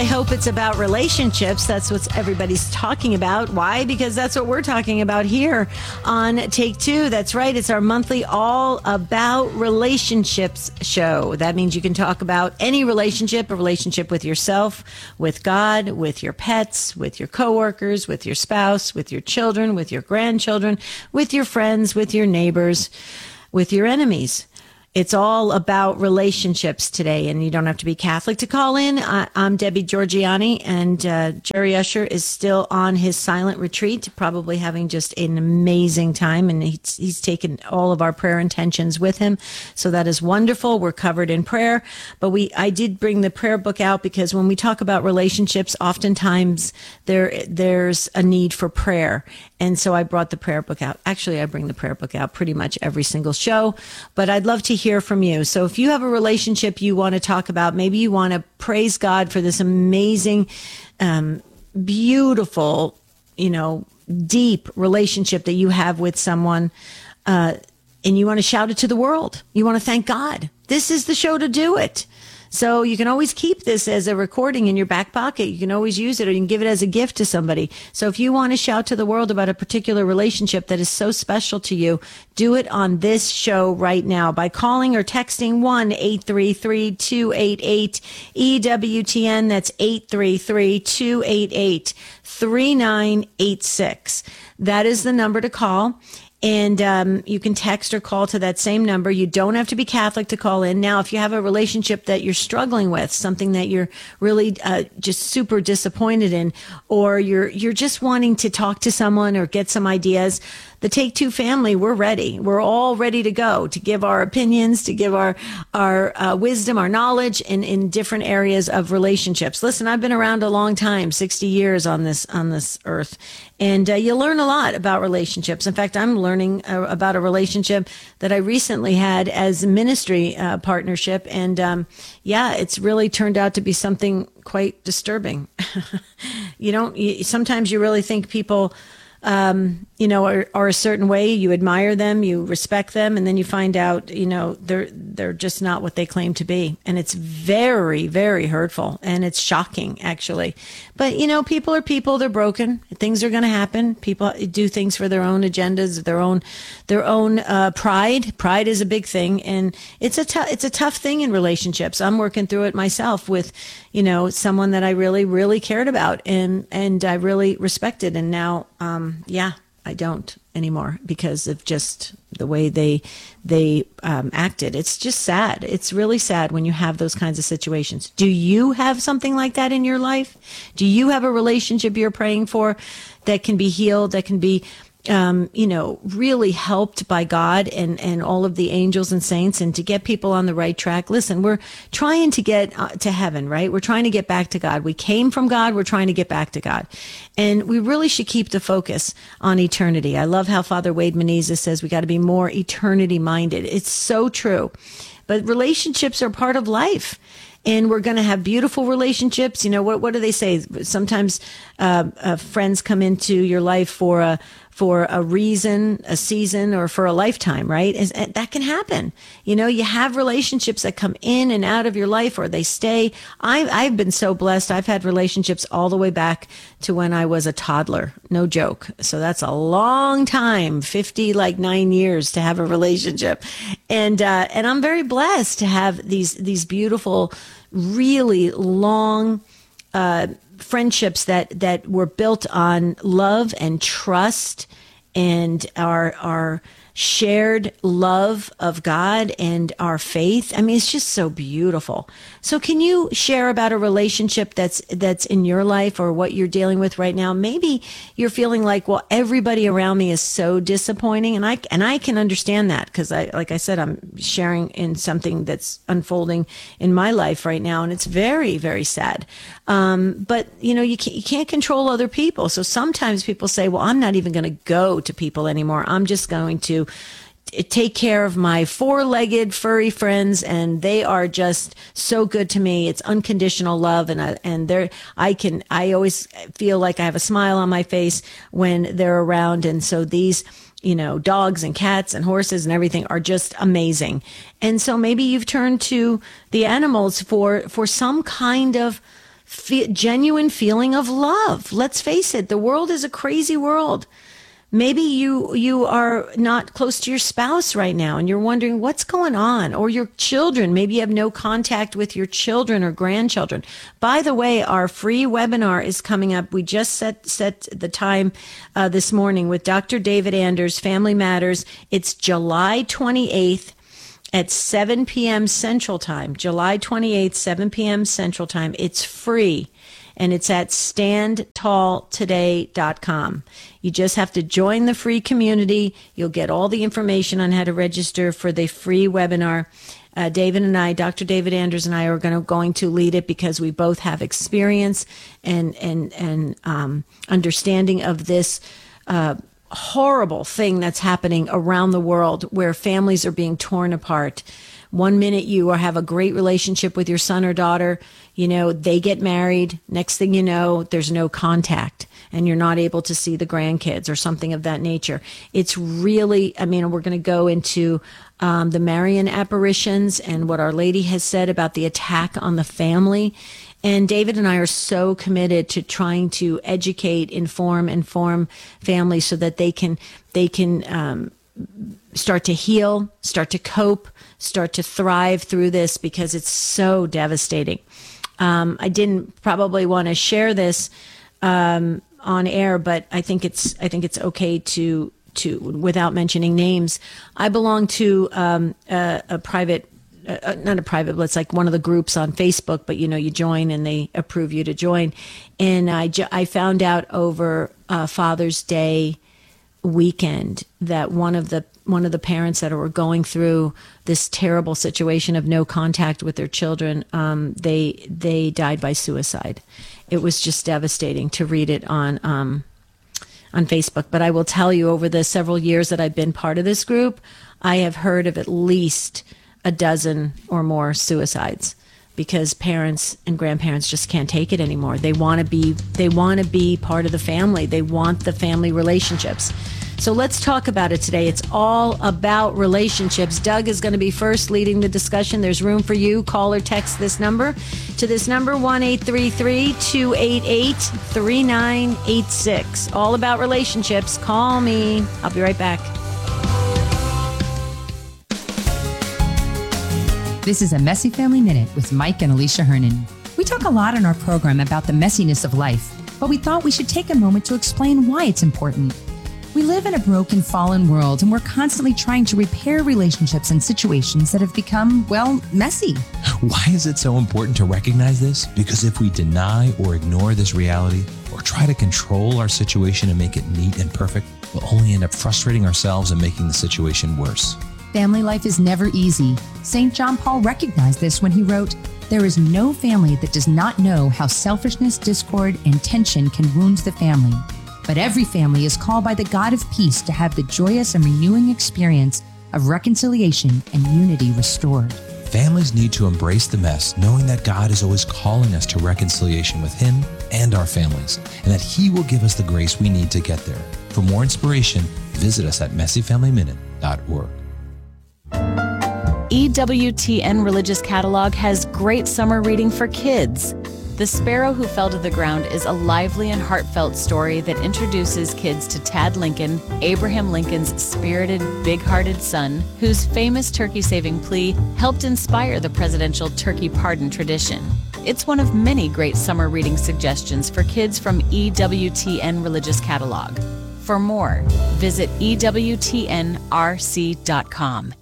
I hope it's about relationships. That's what everybody's talking about. Why? Because that's what we're talking about here on Take Two. That's right. It's our monthly All About Relationships show. That means you can talk about any relationship, a relationship with yourself, with God, with your pets, with your coworkers, with your spouse, with your children, with your grandchildren, with your friends, with your neighbors, with your enemies. It's all about relationships today, and you don't have to be Catholic to call in. I'm Debbie Georgiani, and Jerry Usher is still on his silent retreat, probably having just an amazing time, and he's taken all of our prayer intentions with him, so that is wonderful. We're covered in prayer, but I did bring the prayer book out because when we talk about relationships, oftentimes there's a need for prayer, and so I brought the prayer book out. Actually, I bring the prayer book out pretty much every single show, but I'd love to hear from you. So if you have a relationship you want to talk about, maybe you want to praise God for this amazing, beautiful, deep relationship that you have with someone, and you want to shout it to the world. You want to thank God. This is the show to do it. So you can always keep this as a recording in your back pocket. You can always use it, or you can give it as a gift to somebody. So if you want to shout to the world about a particular relationship that is so special to you, do it on this show right now by calling or texting 1-833-288-EWTN. That's 833-288-3986. That is the number to call. And you can text or call to that same number. You don't have to be Catholic to call in. Now, if you have a relationship that you're struggling with, something that you're really just super disappointed in, or you're just wanting to talk to someone or get some ideas, the Take Two family, we're ready. We're all ready to go, to give our opinions, to give our wisdom, our knowledge in different areas of relationships. Listen, I've been around a long time, 60 years on this earth. And you learn a lot about relationships. In fact, I'm learning about a relationship that I recently had as a ministry partnership. And it's really turned out to be something quite disturbing. Sometimes you really think people are a certain way. You admire them, you respect them, and then you find out, they're just not what they claim to be. And it's very, very hurtful, and it's shocking, actually. But, people are people, they're broken. Things are going to happen. People do things for their own agendas, their own pride. Pride is a big thing, and it's a tough thing in relationships. I'm working through it myself with, someone that I really, really cared about and I really respected. And now, I don't anymore because of just the way they acted. It's just sad. It's really sad when you have those kinds of situations. Do you have something like that in your life? Do you have a relationship you're praying for that can be healed, that can be really helped by God and all of the angels and saints, and to get people on the right track? Listen, we're trying to get to heaven, right? We're trying to get back to God. We came from God. We're trying to get back to God. And we really should keep the focus on eternity. I love how Father Wade Menezes says we got to be more eternity minded. It's so true. But relationships are part of life. And we're going to have beautiful relationships. What do they say? Sometimes friends come into your life for a reason, a season, or for a lifetime, right? And that can happen. You have relationships that come in and out of your life, or they stay. I've been so blessed. I've had relationships all the way back to when I was a toddler. No joke. So that's a long time, 9 years to have a relationship. And I'm very blessed to have these beautiful, really long, friendships that were built on love and trust and our shared love of God and our faith. I mean, it's just so beautiful. So can you share about a relationship that's in your life, or what you're dealing with right now? Maybe you're feeling like, well, everybody around me is so disappointing, and I can understand that, because like I said, I'm sharing in something that's unfolding in my life right now, and it's very, very sad. But you can't control other people. So sometimes people say, well, I'm not even going to go to people anymore. I'm just going to take care of my four-legged furry friends, and they are just so good to me. It's unconditional love, and I always feel like I have a smile on my face when they're around. And so these, dogs and cats and horses and everything are just amazing. And so maybe you've turned to the animals for some kind of genuine feeling of love. Let's face it, the world is a crazy world. Maybe you are not close to your spouse right now and you're wondering what's going on, or your children. Maybe you have no contact with your children or grandchildren. By the way, our free webinar is coming up. We just set the time this morning with Dr. David Anders, Family Matters. It's July 28th at 7 p.m. Central Time. July 28th, 7 p.m. Central Time. It's free. And it's at standtalltoday.com. You just have to join the free community. You'll get all the information on how to register for the free webinar. David and I, Dr. David Anders and I, are going to lead it because we both have experience and understanding of this horrible thing that's happening around the world, where families are being torn apart. One minute you have a great relationship with your son or daughter, they get married. Next thing you know, there's no contact and you're not able to see the grandkids or something of that nature. It's really, we're going to go into the Marian apparitions and what Our Lady has said about the attack on the family. And David and I are so committed to trying to educate, inform families so that they can start to heal, start to cope, start to thrive through this, because it's so devastating. I didn't probably want to share this on air, but I think it's okay to without mentioning names. I belong to a private. Not a private, but it's like one of the groups on Facebook, but you join and they approve you to join. And I found out over Father's Day weekend that one of the parents that were going through this terrible situation of no contact with their children, they died by suicide. It was just devastating to read it on Facebook. But I will tell you, over the several years that I've been part of this group, I have heard of at least a dozen or more suicides, because parents and grandparents just can't take it anymore. They want to be part of the family. They want the family relationships. So let's talk about it today. It's all about relationships. Doug is going to be first leading the discussion. There's room for you. Call or text this number to this number, 1-833-288-3986. All about relationships. Call me. I'll be right back. This is a Messy Family Minute with Mike and Alicia Hernon. We talk a lot in our program about the messiness of life, but we thought we should take a moment to explain why it's important. We live in a broken, fallen world, and we're constantly trying to repair relationships and situations that have become, messy. Why is it so important to recognize this? Because if we deny or ignore this reality, or try to control our situation and make it neat and perfect, we'll only end up frustrating ourselves and making the situation worse. Family life is never easy. St. John Paul recognized this when he wrote, "There is no family that does not know how selfishness, discord, and tension can wound the family. But every family is called by the God of peace to have the joyous and renewing experience of reconciliation and unity restored." Families need to embrace the mess, knowing that God is always calling us to reconciliation with Him and our families, and that He will give us the grace we need to get there. For more inspiration, visit us at messyfamilyminute.org. EWTN Religious Catalog has great summer reading for kids. The Sparrow Who Fell to the Ground is a lively and heartfelt story that introduces kids to Tad Lincoln, Abraham Lincoln's spirited, big-hearted son, whose famous turkey-saving plea helped inspire the presidential turkey pardon tradition. It's one of many great summer reading suggestions for kids from EWTN Religious Catalog. For more, visit EWTNRC.com.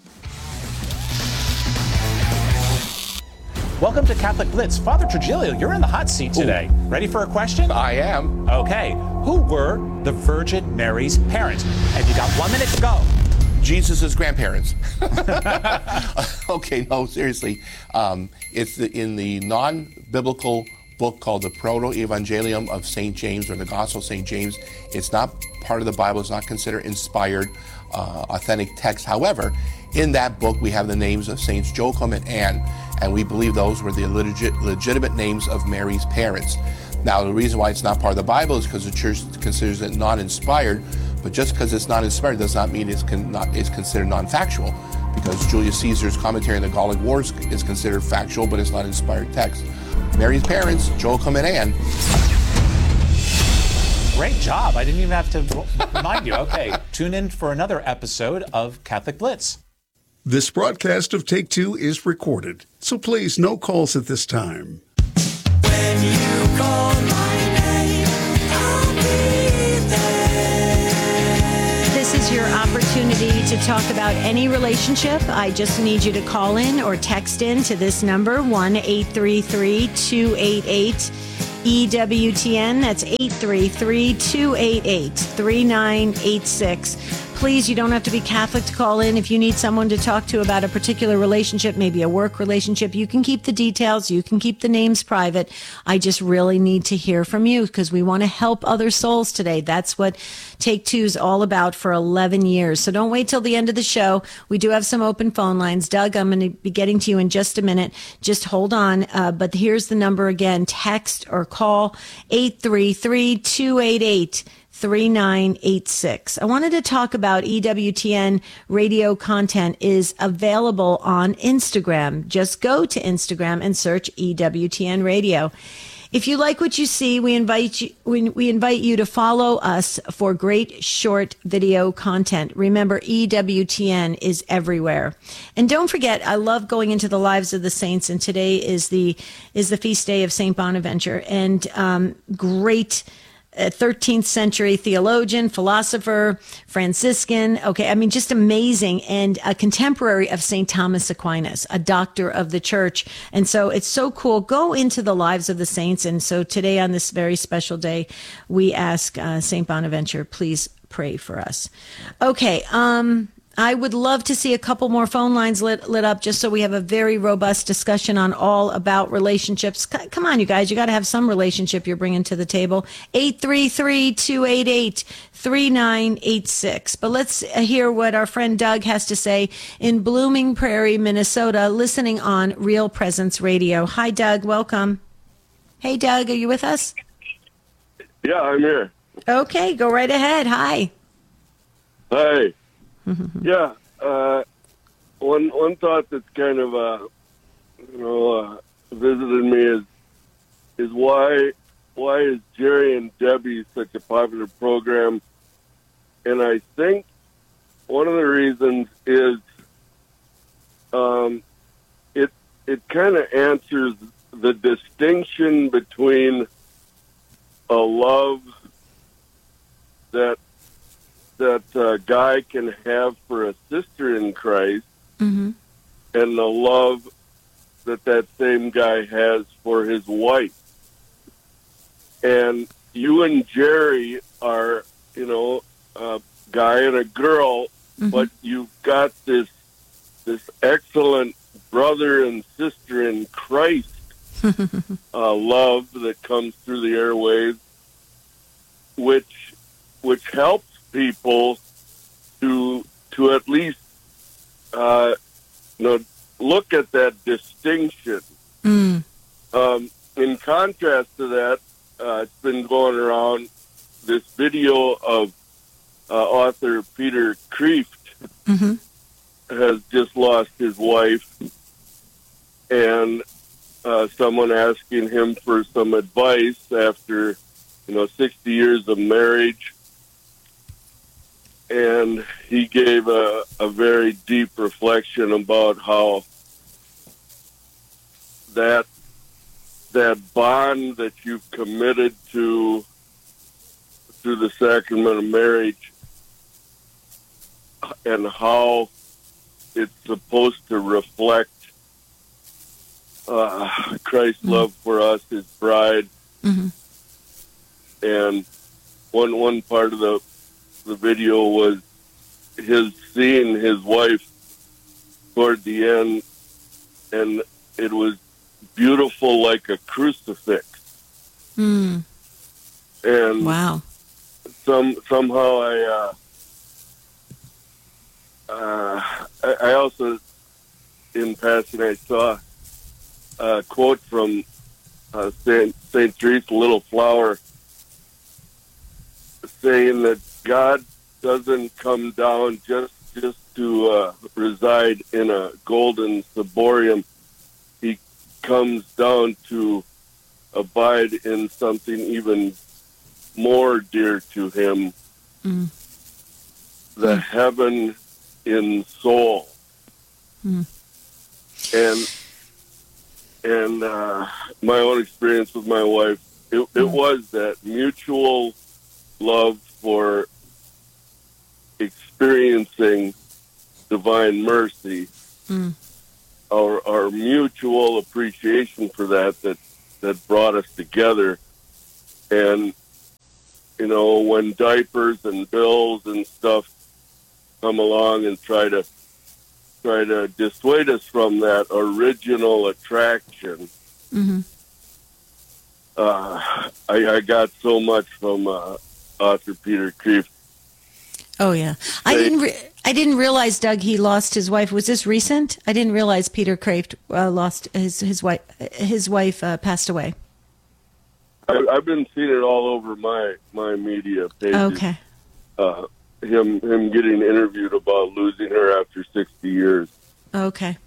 Welcome to Catholic Blitz. Father Trujillo, you're in the hot seat today. Ooh. Ready for a question? I am. Okay. Who were the Virgin Mary's parents? And you got 1 minute to go. Jesus' grandparents. Okay, no, seriously. It's in the non-biblical book called the Proto-Evangelium of St. James, or the Gospel of St. James. It's not part of the Bible. It's not considered inspired, authentic text. However, in that book, we have the names of Saints Joachim and Anne, and we believe those were the legitimate names of Mary's parents. Now, the reason why it's not part of the Bible is because the Church considers it non-inspired, but just because it's not inspired does not mean it's considered non-factual, because Julius Caesar's commentary on the Gallic Wars is considered factual, but it's not inspired text. Mary's parents, Joachim and Anne. Great job. I didn't even have to remind you. Okay, tune in for another episode of Catholic Blitz. This broadcast of Take Two is recorded, so please, no calls at this time. When you call my name, I'll be there. This is your opportunity to talk about any relationship. I just need you to call in or text in to this number, 1-833-288-EWTN. That's 833-288-3986. Please, you don't have to be Catholic to call in. If you need someone to talk to about a particular relationship, maybe a work relationship, you can keep the details. You can keep the names private. I just really need to hear from you because we want to help other souls today. That's what Take Two is all about for 11 years. So don't wait till the end of the show. We do have some open phone lines. Doug, I'm going to be getting to you in just a minute. Just hold on. But here's the number again. Text or call 833-288-3986. I wanted to talk about EWTN radio content is available on Instagram. Just go to Instagram and search EWTN radio. If you like what you see, we invite you to follow us for great short video content. Remember, EWTN is everywhere. And don't forget, I love going into the lives of the saints, and today is the feast day of St. Bonaventure, and great 13th century theologian, philosopher, Franciscan. Okay, I mean, just amazing. And a contemporary of St. Thomas Aquinas, a doctor of the church. And so it's so cool. Go into the lives of the saints. And so today, on this very special day, we ask St. Bonaventure, please pray for us. Okay, I would love to see a couple more phone lines lit up just so we have a very robust discussion on all about relationships. Come on, you guys. You got to have some relationship you're bringing to the table. 833-288-3986. But let's hear what our friend Doug has to say in Blooming Prairie, Minnesota, listening on Real Presence Radio. Hi, Doug. Welcome. Hey, Doug. Are you with us? Yeah, I'm here. Okay. Go right ahead. Hi. Hi. Yeah, one thought that's kind of visited me is why is Jerry and Debbie such a popular program? And I think one of the reasons is it kind of answers the distinction between a love that a guy can have for a sister in Christ, and the love that same guy has for his wife. And you and Jerry are, a guy and a girl, but you've got this excellent brother and sister in Christ love that comes through the airwaves, which helps people to at least look at that distinction. In contrast to that, it's been going around this video of author Peter Kreeft has just lost his wife, and someone asking him for some advice after 60 years of marriage. And he gave a very deep reflection about how that bond that you've committed to through the sacrament of marriage and how it's supposed to reflect Christ's love for us, his bride. And one part of the video was his seeing his wife toward the end, and it was beautiful like a crucifix. And wow. Somehow I also, in passing, I saw a quote from St. Teresa Little Flower saying that God doesn't come down just to reside in a golden ciborium. He comes down to abide in something even more dear to him, the heaven in soul. And my own experience with my wife, it was that mutual love for experiencing divine mercy, our mutual appreciation for that brought us together. And, you know, when diapers and bills and stuff come along and try to dissuade us from that original attraction, I got so much from author Peter Kreeft. Oh yeah, I didn't realize, Doug, he lost his wife. Was this recent? I didn't realize Peter Kreeft lost his wife. His wife passed away. I've been seeing it all over my media pages. Okay. Him getting interviewed about losing her after 60 years. Okay.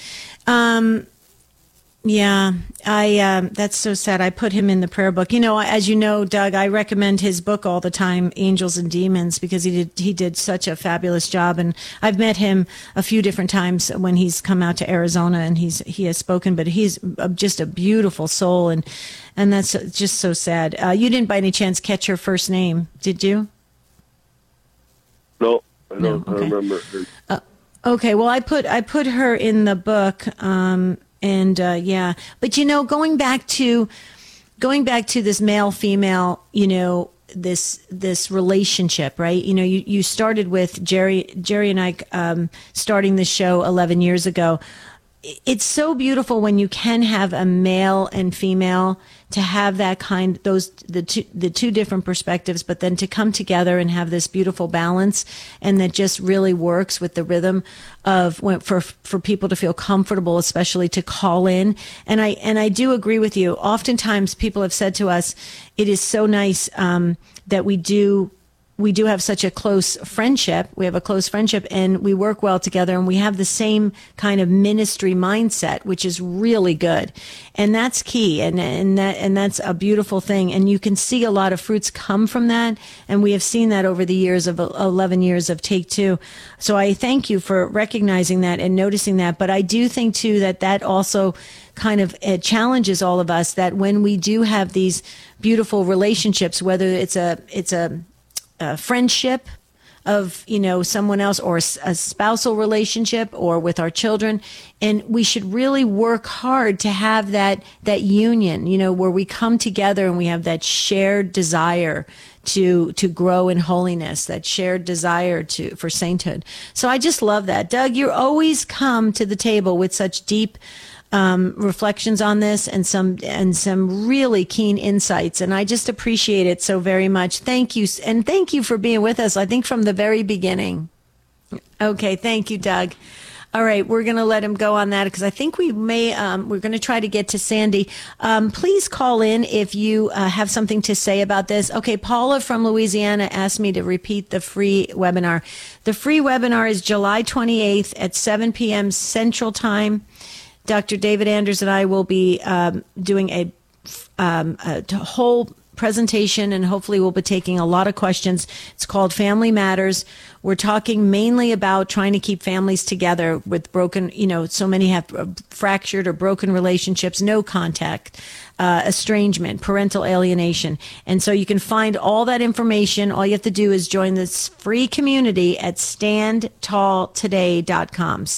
Yeah, that's so sad. I put him in the prayer book. You know, as you know, Doug, I recommend his book all the time, Angels and Demons, because he did such a fabulous job. And I've met him a few different times when he's come out to Arizona and he has spoken, but he's just a beautiful soul. And that's just so sad. You didn't by any chance catch her first name, did you? No, I don't. No, okay. I remember her. Okay, well, I put her in the book, yeah. But you know, going back to this male female, you know, this relationship, right? You know, you started with Jerry and I starting the show 11 years ago. It's so beautiful when you can have a male and female, to have that the two different perspectives, but then to come together and have this beautiful balance, and that just really works with the rhythm of for people to feel comfortable, especially to call in. And I do agree with you. Oftentimes people have said to us, it is so nice that we do have such a close friendship. We have a close friendship and we work well together, and we have the same kind of ministry mindset, which is really good. And that's key. And that's a beautiful thing. And you can see a lot of fruits come from that. And we have seen that over the years of 11 years of Take Two. So I thank you for recognizing that and noticing that. But I do think too that also kind of challenges all of us, that when we do have these beautiful relationships, whether it's a friendship of, you know, someone else, or a spousal relationship, or with our children. And we should really work hard to have that union, you know, where we come together and we have that shared desire to grow in holiness, that shared desire for sainthood. So I just love that. Doug, you always come to the table with such deep reflections on this and some really keen insights, and I just appreciate it so very much. Thank you, and thank you for being with us, I think, from the very beginning. Okay, thank you, Doug. All right, we're going to let him go on that, because I think we may, we're going to try to get to Sandy. Please call in if you have something to say about this. Okay, Paula from Louisiana asked me to repeat the free webinar. The free webinar is July 28th at 7 p.m. Central Time. Dr. David Anders and I will be doing a whole presentation, and hopefully we'll be taking a lot of questions. It's called Family Matters. We're talking mainly about trying to keep families together with broken, you know, so many have fractured or broken relationships, no contact, estrangement, parental alienation. And so you can find all that information. All you have to do is join this free community at standtalltoday.com.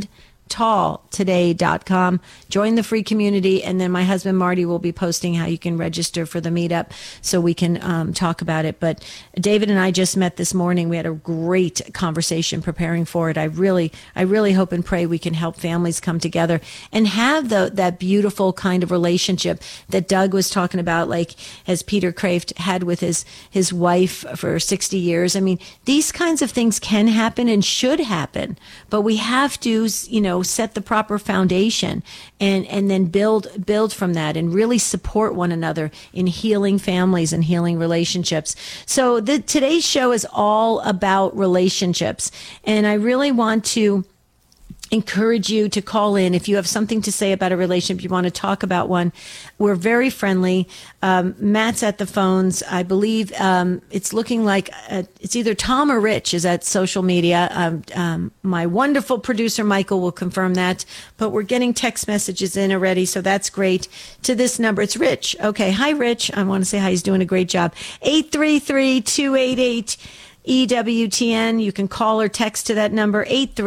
talltoday.com. Join the free community, and then my husband Marty will be posting how you can register for the meetup so we can talk about it. But David and I just met this morning. We had a great conversation preparing for it. I really hope and pray we can help families come together and have that beautiful kind of relationship that Doug was talking about, like as Peter Kreeft had with his wife for 60 years. I mean, these kinds of things can happen and should happen, but we have to, you know, set the proper foundation and then build from that, and really support one another in healing families and healing relationships. So today's show is all about relationships, and I really want to encourage you to call in if you have something to say about a relationship, you want to talk about one. We're very friendly. Matt's at the phones. I believe it's looking like it's either Tom or Rich is at social media. My wonderful producer, Michael, will confirm that. But we're getting text messages in already, so that's great. To this number, it's Rich. Okay. Hi, Rich. I want to say hi. He's doing a great job. 833-288 EWTN. You can call or text to that number,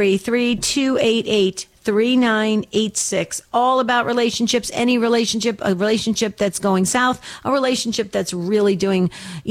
833-288-3986. All about relationships, any relationship, a relationship that's going south, a relationship that's really doing,